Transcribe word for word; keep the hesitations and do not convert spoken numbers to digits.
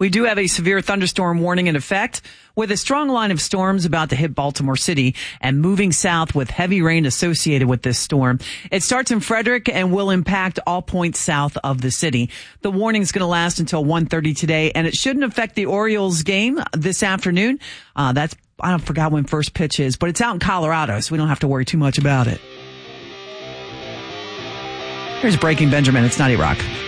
We do have a severe thunderstorm warning in effect with a strong line of storms about to hit Baltimore City and moving south with heavy rain associated with this storm. It starts in Frederick and will impact all points south of the city. The warning is going to last until one thirty today, and it shouldn't affect the Orioles game this afternoon. Uh, that's, I don't forgot when first pitch is, but it's out in Colorado, so we don't have to worry too much about it. Here's Breaking Benjamin. It's Naughty Rock.